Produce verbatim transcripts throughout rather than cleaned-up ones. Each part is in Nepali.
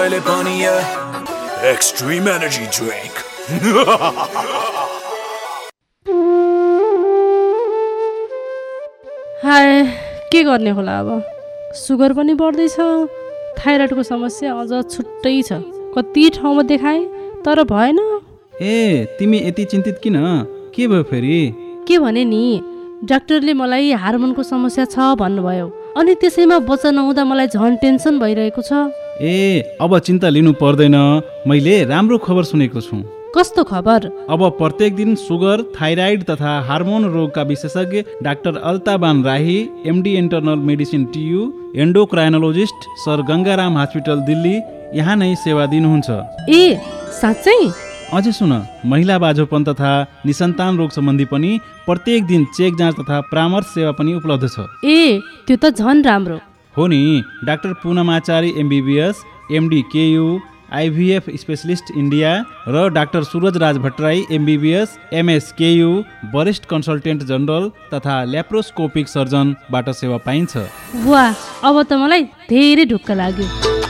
जहिले पनि एक्सट्रिम एनर्जी ड्रिंक। हाय, के गर्ने होला अब? सुगर पनि बढ्दैछ, थाइरोइडको समस्या अझ छुट्टै छ। कति ठाउँमा देखाएँ तर भएन। ए, तिमी यति चिन्तित किन? के भयो फेरि? के भने नि, डाक्टरले मलाई हार्मोनको समस्या छ भन्नुभयो। अनि त्यसैमा बच्चा नहुँदा मलाई झन् टेन्सन भइरहेको छ। ए, अब चिन्ता लिनु पर्दैन, मैले राम्रो खबर सुनेको छु। कस्तो खबर? अब प्रत्येक दिन सुगर, थाइराइड तथा हार्मोन रोगका विशेषज्ञ डाक्टर अल्ताबान राही, MD internal medicine TU, एन्डोक्राइनोलोजिस्ट sir Gangaram hospital Delhi यहाँ नै सेवा दिनुहुन्छ। ए, साँच्चै? अझै सुन, महिला बाझोपन तथा निसन्तान रोग सम्बन्धी पनि प्रत्येक दिन चेक जाँच तथा परामर्श सेवा पनि उपलब्ध छ। ए, त्यो त झन् राम्रो हो नि। Doctor पूनमाचारी MBBS, MD केयू, IVF specialist India र डाक्टर सूरज राज भट्टराई एमबीबीएस, एमएस केयू, वरिष्ठ कन्सल्टेन्ट जनरल तथा ल्याप्रोस्कोपिक सर्जनबाट सेवा पाइन्छ। वाह, अब त मलाई धेरै ढुक्क लाग्यो।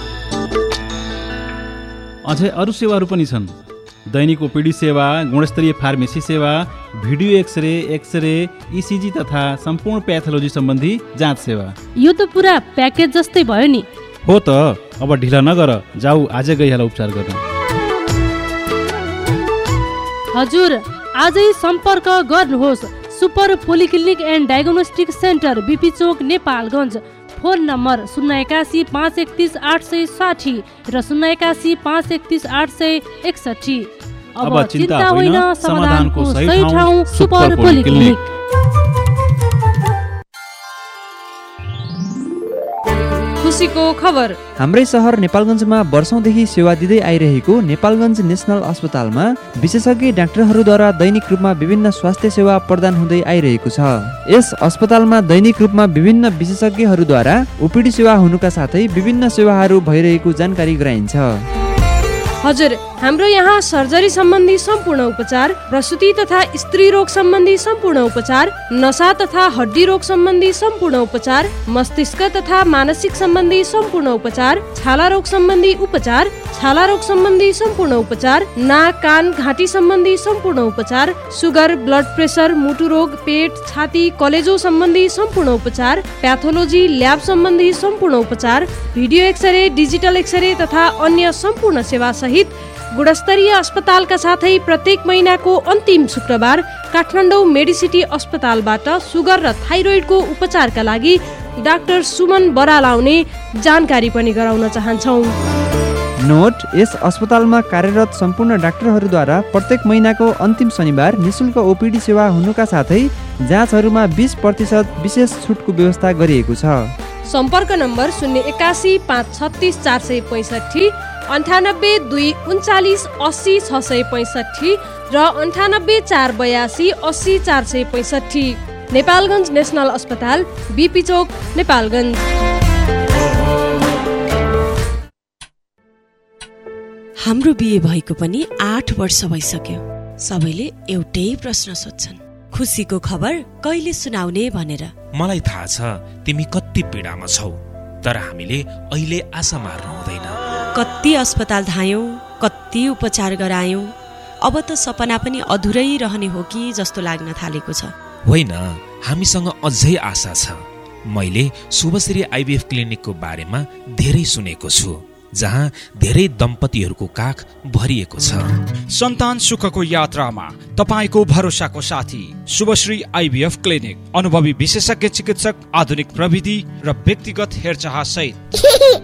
अझै अरू सेवाहरू पनि छन्। दैनिक ओपीडी सेवा, गुणस्तरीय फार्मेसी सेवा, भिडियो एक्सरे, एक्सरे, इसिजी तथा सम्पूर्ण प्याथोलोजी सम्बन्धी जाँच सेवा। यो त पुरा प्याकेज जस्तै भयो नि। हो त, अब ढिला नगर, जाऊ आजै गइहाल उपचार गर्न। हजुर, आजै सम्पर्क गर्नुहोस् super polyclinic and diagnostic centre, BP Chowk, Nepalgunj. Phone number शून्य एकासी पाँच एकतिस आठ सय साठी र शून्य एकासी पाँच एकतिस आठ सय एकसठी। अब चिन्ता होइन, समाधानको सही ठाउँ सुपर पोलिक्लिनिक। खुसीको खबर। हाम्रै सहर नेपालगञ्जमा वर्षौंदेखि सेवा दिँदै आइरहेको नेपालगञ्ज नेसनल अस्पतालमा विशेषज्ञ डाक्टरहरूद्वारा दैनिक रूपमा विभिन्न स्वास्थ्य सेवा प्रदान हुँदै आइरहेको छ। यस अस्पतालमा दैनिक रूपमा विभिन्न विशेषज्ञहरूद्वारा ओपीडी सेवा हुनुका साथै विभिन्न सेवाहरू भइरहेको जानकारी गराइन्छ। हजुर, हाम्रो यहाँ सर्जरी सम्बन्धी सम्पूर्ण उपचार, प्रसुति तथा स्त्री रोग सम्बन्धी सम्पूर्ण उपचार, नसा तथा हड्डी रोग सम्बन्धी सम्पूर्ण उपचार, मस्तिष्क तथा मानसिक सम्बन्धी सम्पूर्ण उपचार, छाला रोग सम्बन्धी उपचार, छाला रोग सम्बन्धी सम्पूर्ण उपचार, नाक कान घाँटी सम्बन्धी सम्पूर्ण उपचार, सुगर, ब्लड प्रेसर, मुटु रोग, पेट, छाती, कलेजो सम्बन्धी सम्पूर्ण उपचार, प्याथोलोजी, ल्याब सम्बन्धी सम्पूर्ण उपचार, भिडियो एक्सरे, डिजिटल एक्सरे तथा अन्य सम्पूर्ण सेवा सहित गुणस्तरीय अस्पतालका साथै प्रत्येक महिनाको अन्तिम शुक्रबार काठमाडौँ मेडिसिटी अस्पतालबाट सुगर र थाइरोइडको उपचारका लागि डाक्टर सुमन बराल आउने जानकारी पनि गराउन चाहन्छौँ। नोट, यस अस्पतालमा कार्यरत सम्पूर्ण डाक्टरहरूद्वारा प्रत्येक महिनाको अन्तिम शनिबार निशुल्क ओपीडी सेवा हुनुका साथै जाँचहरूमा बीस प्रतिशत विशेष छुटको व्यवस्था गरिएको छ। सम्पर्क नम्बर शून्य एकासी पाँच छत्तिस चार सय पैँसठी, अन्ठानब्बे दुई उन्चालिस अस्सी छ सय पैँसठी र अन्ठानब्बे चार बयासी अस्सी चार सय पैँसठी। नेपालगञ्ज नेसनल अस्पताल, बीपी चोक, नेपालगञ्ज। हाम्रो बिहे भएको पनि आठ वर्ष भइसक्यो। सबैले एउटै प्रश्न सोध्छन्, खुसीको खबर कहिले सुनाउने भनेर। मलाई थाहा छ तिमी कति पीडामा छौ, तर हामीले अहिले आशा मार्नु हुँदैन। कति अस्पताल धायौं, कति उपचार गरायौं, अब त सपना पनि अधुरै रहने हो कि जस्तो लाग्न थालेको छ। होइन, हामीसँग अझै आशा छ। मैले शुभश्री आइभीएफ क्लिनिकको बारेमा धेरै सुनेको छु, जहाँ धेरै दम्पतिहरूको काख भरिएको छ। सन्तान सुखको यात्रामा तपाईको भरोसाको साथी शुभश्री आइभीएफ क्लिनिक, अनुभवी विशेषज्ञ चिकित्सक, आधुनिक प्रविधि र व्यक्तिगत हेरचाह सहित।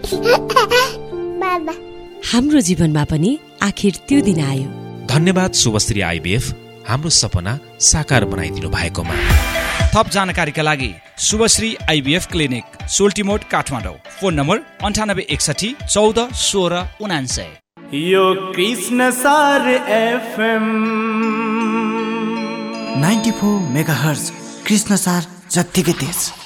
हाम्रो जीवनमा पनि आखिर त्यो दिन आयो। धन्यवाद शुभश्री आइभीएफ, हाम्रो सपना साकार बनाइदिनु भएकोमा। थप जानकारीका लागि Shubhashree IVF clinic, सोल्टिमोड, Kathmandu. Phone number अन्ठानब्बे एकसठी चौध सोह्र उनान्सय। यो कृष्ण सार FM ninety four mega hertz, Krishna सार जत्तिकै तेज।